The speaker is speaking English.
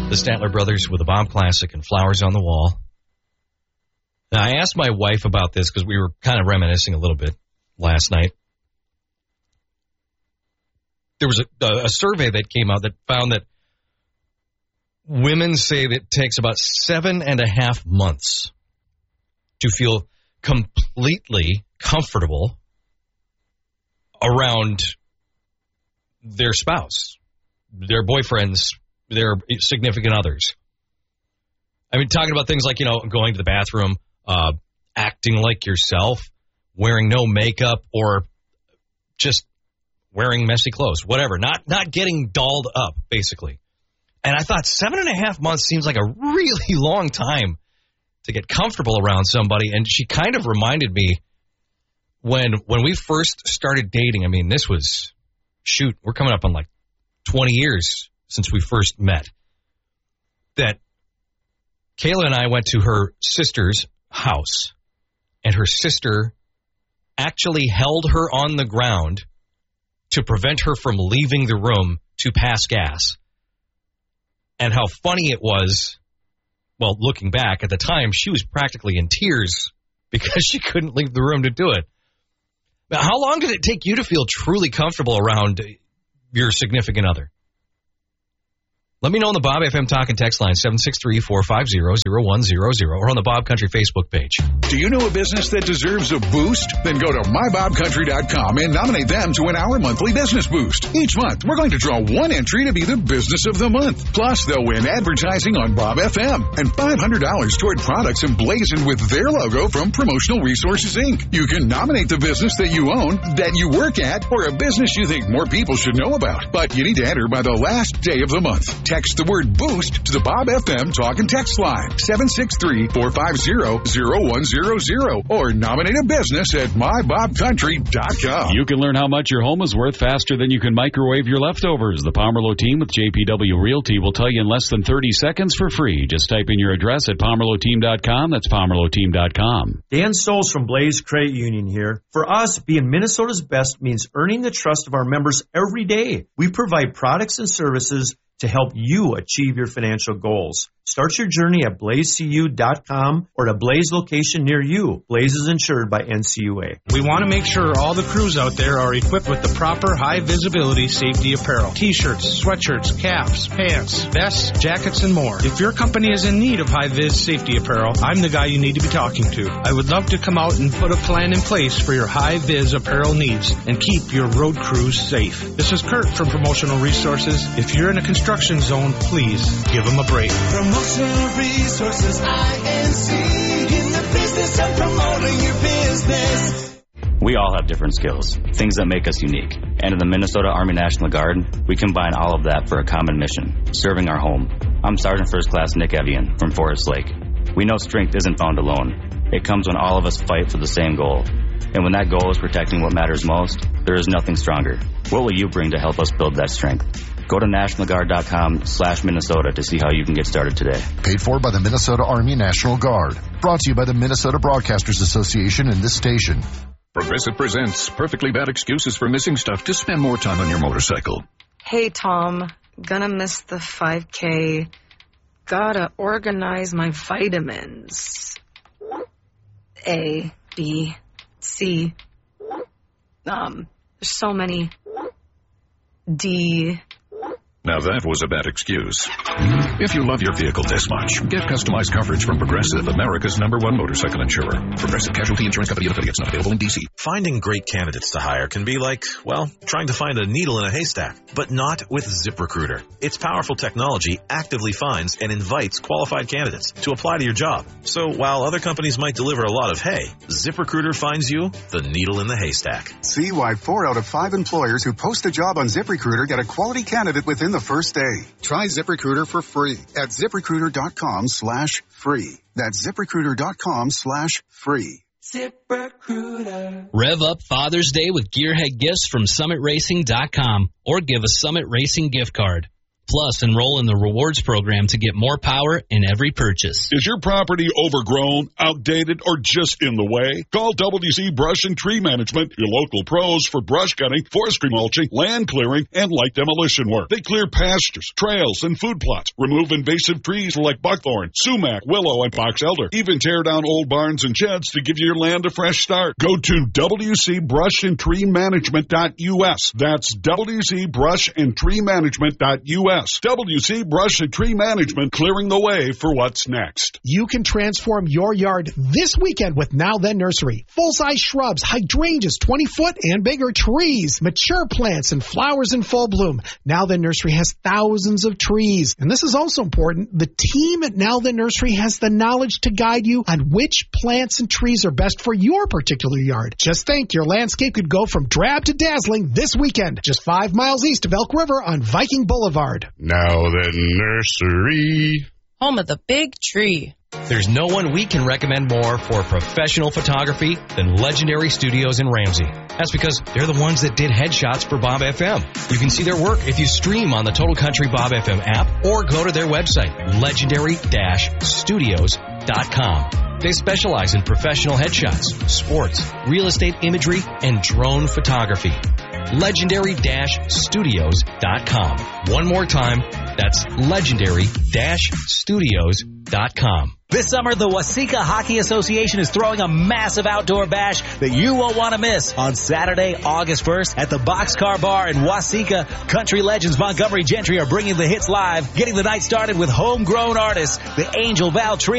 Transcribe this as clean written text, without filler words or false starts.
The Statler Brothers with a Bob Classic and Flowers on the Wall. Now, I asked my wife about this because we were kind of reminiscing a little bit last night. There was a survey that came out that found that women say that it takes about 7.5 months to feel completely comfortable around their spouse, their boyfriends, their significant others. I mean, talking about things like, going to the bathroom, acting like yourself, wearing no makeup, or just wearing messy clothes, whatever. Not getting dolled up, basically. And I thought 7.5 months seems like a really long time to get comfortable around somebody. And she kind of reminded me when we first started dating. I mean, this was, we're coming up on like 20 years since we first met. That Kayla and I went to her sister's house, and her sister actually held her on the ground to prevent her from leaving the room to pass gas. And how funny it was, well, looking back, at the time, she was practically in tears because she couldn't leave the room to do it. Now, how long did it take you to feel truly comfortable around your significant other? Let me know on the Bob FM Talk and Text line, 763-450-0100, or on the Bob Country Facebook page. Do you know a business that deserves a boost? Then go to mybobcountry.com and nominate them to win our monthly business boost. Each month, we're going to draw one entry to be the business of the month. Plus, they'll win advertising on Bob FM and $500 toward products emblazoned with their logo from Promotional Resources, Inc. You can nominate the business that you own, that you work at, or a business you think more people should know about. But you need to enter by the last day of the month. Text the word boost to the Bob FM Talk and Text line, 763-450-0100, or nominate a business at mybobcountry.com. You can learn how much your home is worth faster than you can microwave your leftovers. The Pomerleau team with JPW Realty will tell you in less than 30 seconds for free. Just type in your address at pomerleauteam.com. That's pomerleauteam.com. Dan Stoles from Blaze Credit Union here. For us, being Minnesota's best means earning the trust of our members every day. We provide products and services to help you achieve your financial goals. Start your journey at blazecu.com or at a Blaze location near you. Blaze is insured by NCUA. We want to make sure all the crews out there are equipped with the proper high-visibility safety apparel. T-shirts, sweatshirts, caps, pants, vests, jackets, and more. If your company is in need of high-vis safety apparel, I'm the guy you need to be talking to. I would love to come out and put a plan in place for your high-vis apparel needs and keep your road crews safe. This is Kurt from Promotional Resources. If you're in a construction zone, please give them a break. Promotional Resources, INC, in the business of promoting your business. We all have different skills, things that make us unique. And in the Minnesota Army National Guard, we combine all of that for a common mission, serving our home. I'm Sergeant First Class Nick Evian from Forest Lake. We know strength isn't found alone. It comes when all of us fight for the same goal. And when that goal is protecting what matters most, there is nothing stronger. What will you bring to help us build that strength? Go to nationalguard.com/Minnesota to see how you can get started today. Paid for by the Minnesota Army National Guard. Brought to you by the Minnesota Broadcasters Association and this station. Progressive presents Perfectly Bad Excuses for Missing Stuff to spend more time on your motorcycle. Hey, Tom. Gonna miss the 5K. Gotta organize my vitamins. A, B, C. There's so many. D. Now that was a bad excuse. If you love your vehicle this much, get customized coverage from Progressive, America's #1 motorcycle insurer. Progressive Casualty Insurance Company and affiliates, not available in D.C. Finding great candidates to hire can be like, well, trying to find a needle in a haystack, but not with ZipRecruiter. Its powerful technology actively finds and invites qualified candidates to apply to your job. So while other companies might deliver a lot of hay, ZipRecruiter finds you the needle in the haystack. See why 4 out of 5 employers who post a job on ZipRecruiter get a quality candidate within the first day. Try ZipRecruiter for free at ZipRecruiter.com/free. That's ZipRecruiter.com/free. ZipRecruiter. Rev up Father's Day with Gearhead Gifts from SummitRacing.com or give a Summit Racing gift card. Plus, enroll in the rewards program to get more power in every purchase. Is your property overgrown, outdated, or just in the way? Call WC Brush and Tree Management, your local pros for brush cutting, forestry mulching, land clearing, and light demolition work. They clear pastures, trails, and food plots, remove invasive trees like buckthorn, sumac, willow, and box elder, even tear down old barns and sheds to give your land a fresh start. Go to WCBrushAndTreeManagement.us. That's WCBrushAndTreeManagement.us. WC Brush and Tree Management, clearing the way for what's next. You can transform your yard this weekend with Now Then Nursery. Full-size shrubs, hydrangeas, 20-foot and bigger trees, mature plants, and flowers in full bloom. Now Then Nursery has thousands of trees. And this is also important. The team at Now Then Nursery has the knowledge to guide you on which plants and trees are best for your particular yard. Just think, your landscape could go from drab to dazzling this weekend, just 5 miles east of Elk River on Viking Boulevard. Now Then Nursery. Home of the big tree. There's no one we can recommend more for professional photography than Legendary Studios in Ramsey. That's because they're the ones that did headshots for Bob FM. You can see their work if you stream on the Total Country Bob FM app or go to their website, legendary-studios.com. They specialize in professional headshots, sports, real estate imagery, and drone photography. Legendary-studios.com. One more time, that's legendary-studios.com. This summer, the Waseca Hockey Association is throwing a massive outdoor bash that you won't want to miss. On Saturday, August 1st, at the Boxcar Bar in Waseca, country legends Montgomery Gentry are bringing the hits live, getting the night started with homegrown artists, the Angel Val Trio.